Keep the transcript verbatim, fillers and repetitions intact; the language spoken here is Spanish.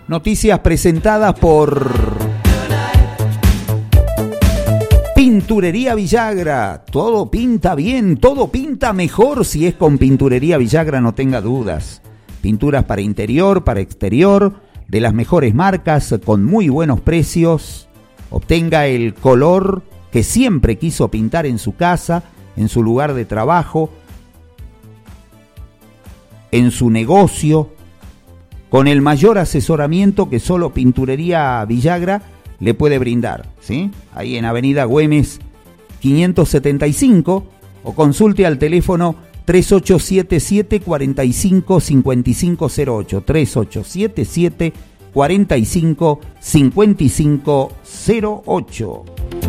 Noticias presentadas por Pinturería Villagra. Todo pinta bien, todo pinta mejor si es con Pinturería Villagra, no tenga dudas. Pinturas para interior, para exterior, de las mejores marcas, con muy buenos precios. Obtenga el color que siempre quiso pintar en su casa, en su lugar de trabajo, en su negocio, con el mayor asesoramiento que solo Pinturería Villagra le puede brindar, ¿sí? Ahí en Avenida Güemes quinientos setenta y cinco, o consulte al teléfono tres ocho siete siete, cuatro cinco, cinco cinco cero ocho, tres ocho siete siete, cuatro cinco, cinco cinco cero ocho.